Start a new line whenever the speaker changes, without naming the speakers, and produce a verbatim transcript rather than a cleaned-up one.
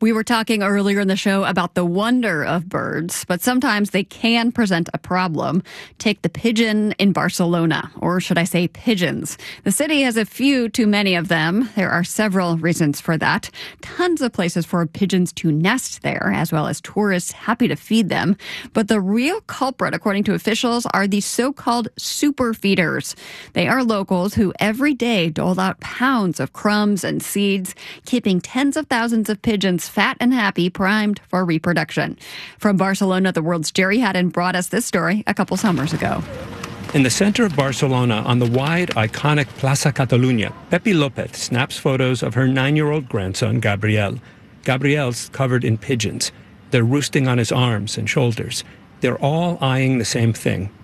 We were talking earlier in the show about the wonder of birds, but sometimes they can present a problem. Take the pigeon in Barcelona, or should I say pigeons. The city has a few too many of them. There are several reasons for that. Tons of places for pigeons to nest there, as well as tourists happy to feed them. But the real culprit, according to officials, are the so-called super feeders. They are locals who every day dole out pounds of crumbs and seeds, keeping tens of thousands of pigeons fat and happy, primed for reproduction. From Barcelona, the world's Jerry Haddon brought us this story a couple summers ago.
In the center of Barcelona, on the wide, iconic Plaça Catalunya, Pepi Lopez snaps photos of her nine-year-old grandson, Gabriel. Gabriel's covered in pigeons. They're roosting on his arms and shoulders. They're all eyeing the same thing,